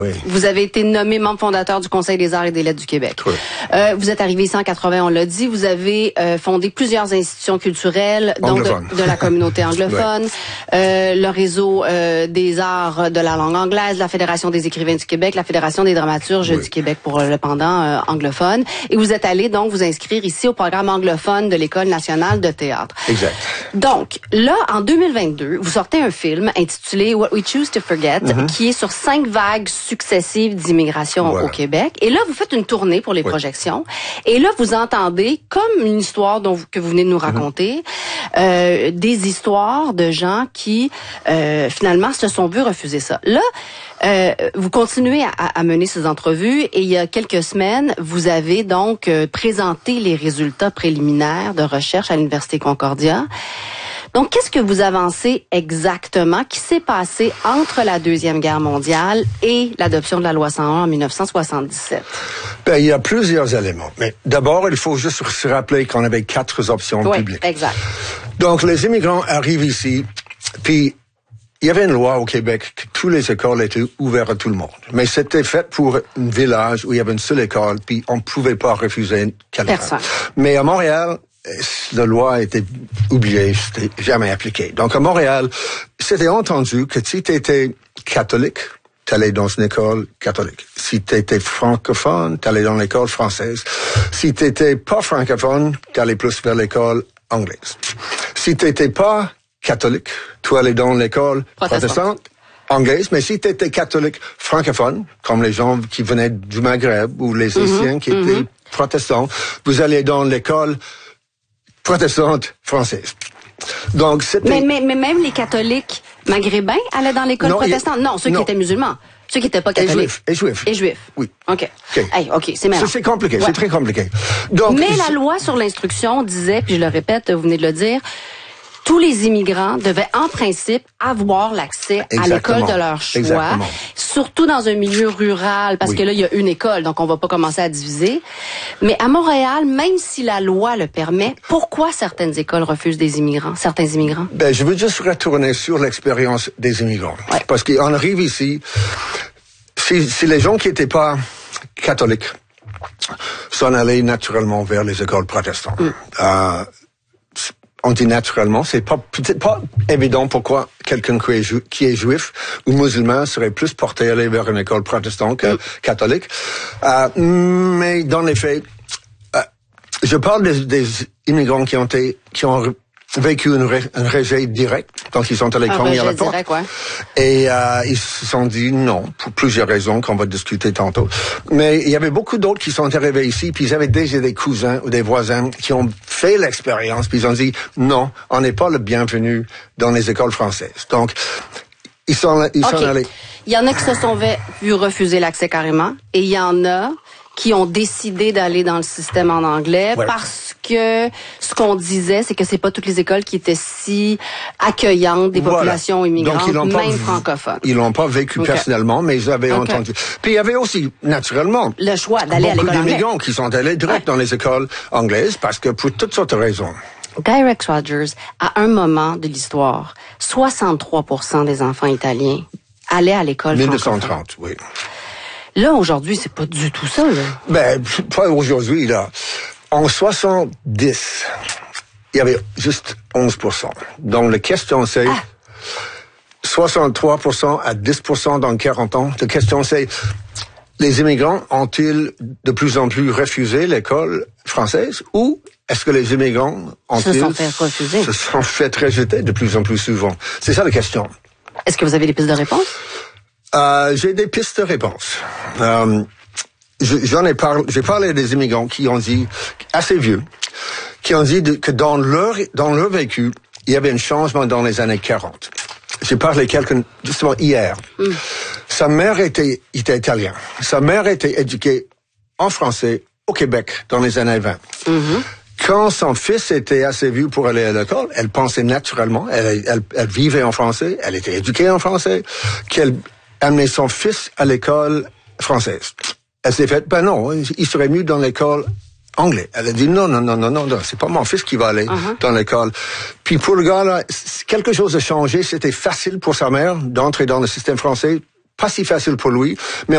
Oui. Vous avez été nommé membre fondateur du Conseil des arts et des lettres du Québec. Oui. Vous êtes arrivé ici en 80, on l'a dit. Vous avez fondé plusieurs institutions culturelles, donc de la communauté anglophone, le réseau des arts de la langue anglaise, la Fédération des écrivains du Québec, la Fédération des dramaturges du Québec pour le pendant anglophone. Et vous êtes allé donc vous inscrire ici au programme anglophone de l'École nationale de théâtre. Exact. Donc, là, en 2022, vous sortez un film intitulé What We Choose to Forget, qui est sur 5 vagues successives d'immigration au Québec. Et là, vous faites une tournée pour les projections. Et là, vous entendez, comme une histoire que vous venez de nous raconter, des histoires de gens qui, finalement, se sont vus refuser ça. Là, vous continuez à mener ces entrevues et il y a quelques semaines, vous avez donc présenté les résultats préliminaires de recherche à l'Université Concordia. Donc, qu'est-ce que vous avancez exactement qui s'est passé entre la Deuxième Guerre mondiale et l'adoption de la loi 101 en 1977? Ben, il y a plusieurs éléments. Mais d'abord, il faut juste se rappeler qu'on avait 4 options publiques. Oui, exact. Donc, les immigrants arrivent ici, puis il y avait une loi au Québec que toutes les écoles étaient ouvertes à tout le monde. Mais c'était fait pour un village où il y avait une seule école, puis on ne pouvait pas refuser quelqu'un. Personne. Mais à Montréal, la loi était oubliée, c'était jamais appliquée. Donc à Montréal, c'était entendu que si tu étais catholique, tu allais dans une école catholique. Si tu étais francophone, tu allais dans l'école française. Si tu étais pas francophone, tu allais plus vers l'école anglaise. Si tu étais pas catholique, tu allais dans l'école protestante anglaise, mais si tu étais catholique francophone, comme les gens qui venaient du Maghreb ou les Haïtiens qui étaient protestants, vous allez dans l'école protestante française. Donc, c'était... Mais même les catholiques maghrébins allaient dans l'école protestante? Non, ceux qui étaient musulmans. Ceux qui n'étaient pas catholiques. Et juifs. Et juifs. Oui. OK. Hey, OK, c'est mélange. C'est compliqué, c'est très compliqué. Donc, mais la loi sur l'instruction disait, puis je le répète, vous venez de le dire, tous les immigrants devaient en principe avoir l'accès à l'école de leur choix, surtout dans un milieu rural, parce que là, il y a une école, donc on va pas commencer à diviser. Mais à Montréal, même si la loi le permet, pourquoi certaines écoles refusent certains immigrants? Ben, je veux juste retourner sur l'expérience des immigrants. Parce qu'on arrive ici, si les gens qui n'étaient pas catholiques s'en allaient naturellement vers les écoles protestantes. On dit naturellement, c'est peut-être pas évident pourquoi quelqu'un qui est juif ou musulman serait plus porté à aller vers une école protestante que catholique. Mais dans les faits, je parle des immigrants qui ont vécu un rejet direct, donc ils sont allés cogner à la porte. Et ils se sont dit non, pour plusieurs raisons qu'on va discuter tantôt. Mais il y avait beaucoup d'autres qui sont arrivés ici, puis ils avaient déjà des cousins ou des voisins qui ont fait l'expérience, puis ils ont dit non, on n'est pas le bienvenu dans les écoles françaises. Donc, ils sont allés. Il y en a qui se sont vus refuser l'accès carrément, et il y en a qui ont décidé d'aller dans le système en anglais parce que ce qu'on disait, c'est que c'est pas toutes les écoles qui étaient si accueillantes des populations immigrantes, même francophones. Ils l'ont pas vécu personnellement, mais ils avaient entendu. Puis il y avait aussi, naturellement, le choix d'aller à l'école anglaise. Beaucoup d'immigrants qui sont allés direct dans les écoles anglaises parce que pour toutes sortes de raisons. Guy Rex Rogers, à un moment de l'histoire, 63% des enfants italiens allaient à l'école 1930, oui. Là, aujourd'hui, c'est pas du tout ça, là. Ben, pas aujourd'hui, là. En 70, il y avait juste 11%. Donc, la question, c'est 63% à 10% dans 40 ans. La question, c'est, les immigrants ont-ils de plus en plus refusé l'école française ou est-ce que les immigrants se sont fait rejeter de plus en plus souvent? C'est ça la question. Est-ce que vous avez des pistes de réponse? J'ai des pistes de réponse. J'ai parlé des immigrants qui ont dit, assez vieux, qui ont dit que dans leur vécu, il y avait un changement dans les années 40. J'ai parlé quelqu'un, justement, hier. Sa mère était italienne. Sa mère était éduquée en français au Québec dans les années 20. Quand son fils était assez vieux pour aller à l'école, elle pensait naturellement, elle vivait en français, elle était éduquée en français, qu'elle amenait son fils à l'école française. Elle s'est fait, ben non, il serait mieux dans l'école anglaise. Elle a dit non, c'est pas mon fils qui va aller dans l'école. Puis pour le gars là, quelque chose a changé, c'était facile pour sa mère d'entrer dans le système français, pas si facile pour lui, mais